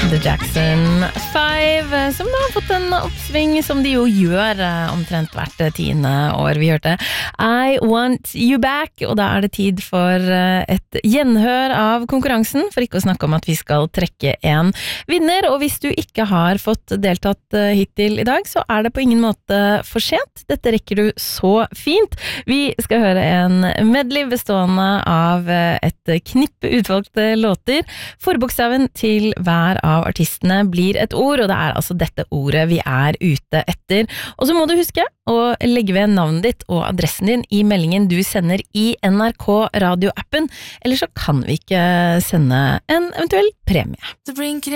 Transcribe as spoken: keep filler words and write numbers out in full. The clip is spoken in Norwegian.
The Jackson five, som da har fått en oppsving som de jo gjør omtrent hvert tiende år. Vi hørte I Want You Back, og da er det tid for et gjenhør av konkurransen, for ikke å snakke om at vi skal trekke en vinner, og hvis du ikke har fått deltatt hittil i dag, så er det på ingen måte for sent. Dette rekker du så fint. Vi skal høre en medley bestående av et knippe utvalgte låter. Forbokstaven til hver av artistene blir et ord, og det er altså dette ordet vi er ute etter. Og så må du huske å legge ved navnet ditt og adressen din i meldingen du sender i N R K radioappen, eller så kan vi ikke sende en eventuell premie.